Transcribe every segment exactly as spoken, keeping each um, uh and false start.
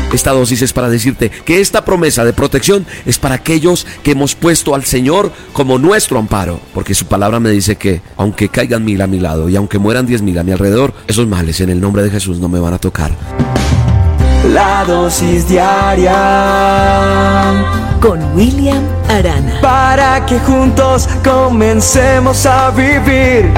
Esta dosis es para decirte que esta promesa de protección es para aquellos que hemos puesto al Señor como nuestro amparo, porque su palabra me dice que aunque caigan mil a mi lado y aunque mueran diez mil a mi alrededor, esos males en el nombre de Jesús no me van a tocar. La dosis diaria con William Arana, para que juntos comencemos a vivir.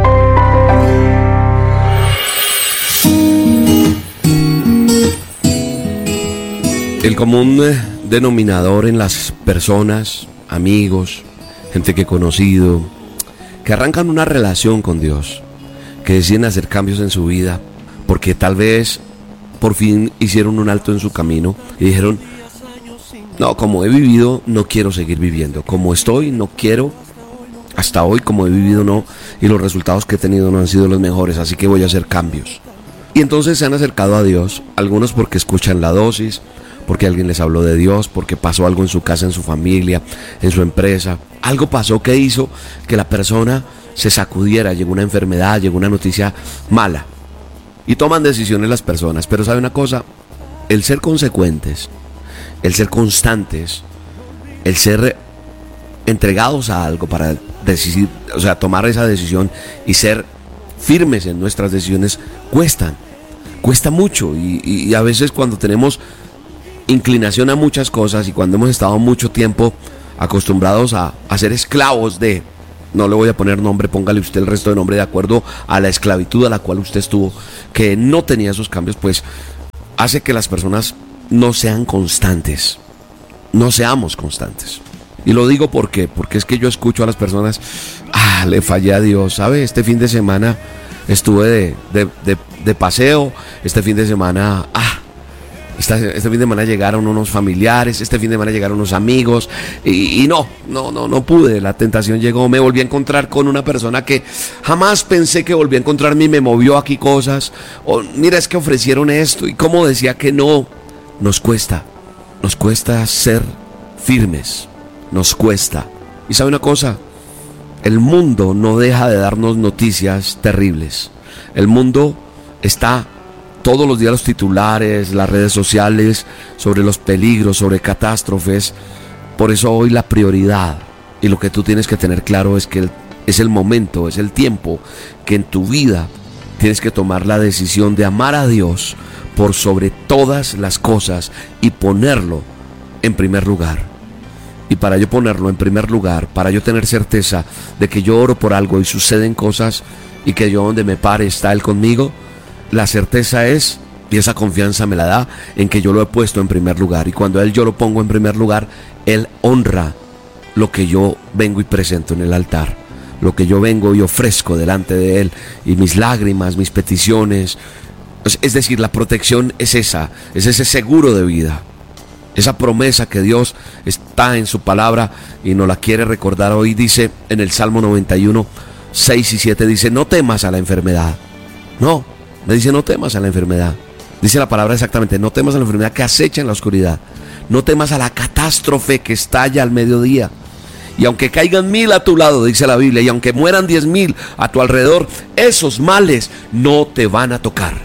El común denominador en las personas, amigos, gente que he conocido, que arrancan una relación con Dios, que deciden hacer cambios en su vida, porque tal vez por fin hicieron un alto en su camino y dijeron: no, como he vivido, no quiero seguir viviendo. Como estoy, no quiero. Hasta hoy, como he vivido, no. Y los resultados que he tenido no han sido los mejores, así que voy a hacer cambios. Y entonces se han acercado a Dios, algunos porque escuchan la dosis, porque alguien les habló de Dios, porque pasó algo en su casa, en su familia, en su empresa. Algo pasó que hizo que la persona se sacudiera, llegó una enfermedad, llegó una noticia mala. Y toman decisiones las personas, pero ¿sabe una cosa? El ser consecuentes, el ser constantes, el ser entregados a algo para decidir, o sea, tomar esa decisión y ser firmes en nuestras decisiones, cuestan, cuesta mucho. Y, y, y a veces cuando tenemos inclinación a muchas cosas y cuando hemos estado mucho tiempo acostumbrados a, a ser esclavos de, no le voy a poner nombre, póngale usted el resto de nombre de acuerdo a la esclavitud a la cual usted estuvo, que no tenía esos cambios, pues hace que las personas no sean constantes, no seamos constantes. Y lo digo porque, porque es que yo escucho a las personas: ah, le fallé a Dios, ¿sabe? Este fin de semana estuve de, de, de, de paseo, este fin de semana, ah, Este, este fin de semana llegaron unos familiares, este fin de semana llegaron unos amigos y, y no, no, no, no pude, la tentación llegó, me volví a encontrar con una persona que jamás pensé que volví a encontrarme y me movió aquí cosas, o mira, es que ofrecieron esto y como decía que no. Nos cuesta, nos cuesta ser firmes, nos cuesta. Y sabe una cosa, el mundo no deja de darnos noticias terribles, el mundo está todos los días los titulares, las redes sociales, sobre los peligros, sobre catástrofes. Por eso hoy la prioridad y lo que tú tienes que tener claro es que es el momento, es el tiempo que en tu vida tienes que tomar la decisión de amar a Dios por sobre todas las cosas y ponerlo en primer lugar. Y para yo ponerlo en primer lugar, para yo tener certeza de que yo oro por algo y suceden cosas y que yo donde me pare está Él conmigo, la certeza es, y esa confianza me la da, en que yo lo he puesto en primer lugar. Y cuando a Él yo lo pongo en primer lugar, Él honra lo que yo vengo y presento en el altar, lo que yo vengo y ofrezco delante de Él, y mis lágrimas, mis peticiones. Es decir, la protección es esa, es ese seguro de vida, esa promesa que Dios está en su palabra y nos la quiere recordar hoy. Dice en el Salmo noventa y uno, seis y siete, dice: no temas a la enfermedad. No, me dice: no temas a la enfermedad. Dice la palabra exactamente: no temas a la enfermedad que acecha en la oscuridad. No temas a la catástrofe que estalla al mediodía. Y aunque caigan mil a tu lado, dice la Biblia, y aunque mueran diez mil a tu alrededor, esos males no te van a tocar.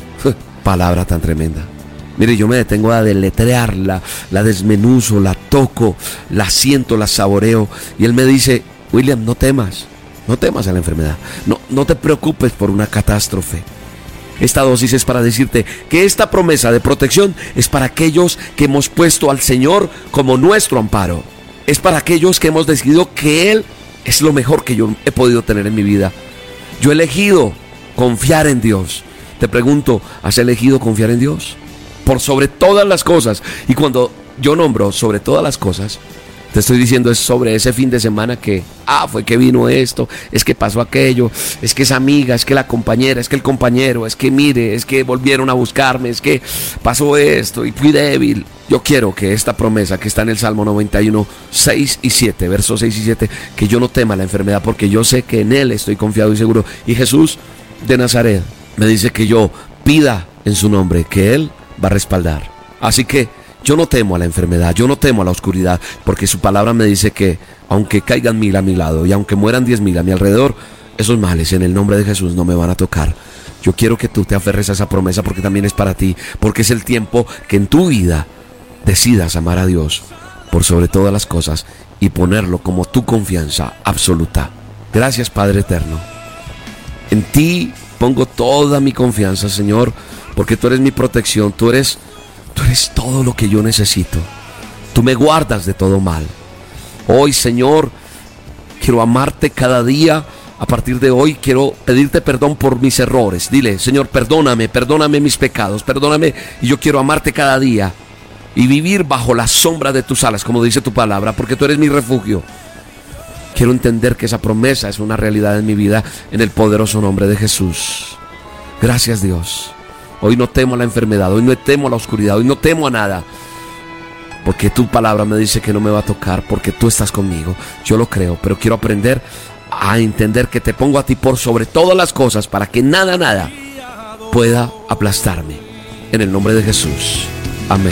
Palabra tan tremenda. Mire, yo me detengo a deletrearla, la desmenuzo, la toco, la siento, la saboreo. Y Él me dice: William, no temas, no temas a la enfermedad. No, no te preocupes por una catástrofe. Esta dosis es para decirte que esta promesa de protección es para aquellos que hemos puesto al Señor como nuestro amparo. Es para aquellos que hemos decidido que Él es lo mejor que yo he podido tener en mi vida. Yo he elegido confiar en Dios. Te pregunto, ¿has elegido confiar en Dios? Por sobre todas las cosas. Y cuando yo nombro sobre todas las cosas, te estoy diciendo es sobre ese fin de semana que, ah, fue que vino esto, es que pasó aquello, es que esa amiga, es que la compañera, es que el compañero, es que mire, es que volvieron a buscarme, es que pasó esto y fui débil. Yo quiero que esta promesa que está en el Salmo noventa y uno, seis y siete, versos seis y siete, que yo no tema la enfermedad porque yo sé que en Él estoy confiado y seguro. Y Jesús de Nazaret me dice que yo pida en su nombre, que Él va a respaldar. Así que yo no temo a la enfermedad, yo no temo a la oscuridad, porque su palabra me dice que aunque caigan mil a mi lado y aunque mueran diez mil a mi alrededor, esos males en el nombre de Jesús no me van a tocar. Yo quiero que tú te aferres a esa promesa porque también es para ti, porque es el tiempo que en tu vida decidas amar a Dios por sobre todas las cosas y ponerlo como tu confianza absoluta. Gracias, Padre eterno. En ti pongo toda mi confianza, Señor, porque tú eres mi protección, tú eres, tú eres todo lo que yo necesito. Tú me guardas de todo mal. Hoy, Señor, quiero amarte cada día. A partir de hoy quiero pedirte perdón por mis errores. Dile, Señor, perdóname, perdóname mis pecados, perdóname, y yo quiero amarte cada día y vivir bajo la sombra de tus alas, como dice tu palabra, porque tú eres mi refugio. Quiero entender que esa promesa es una realidad en mi vida, en el poderoso nombre de Jesús. Gracias, Dios. Hoy no temo a la enfermedad, hoy no temo a la oscuridad, hoy no temo a nada, porque tu palabra me dice que no me va a tocar, porque tú estás conmigo. Yo lo creo, pero quiero aprender a entender que te pongo a ti por sobre todas las cosas, para que nada, nada pueda aplastarme. En el nombre de Jesús. Amén.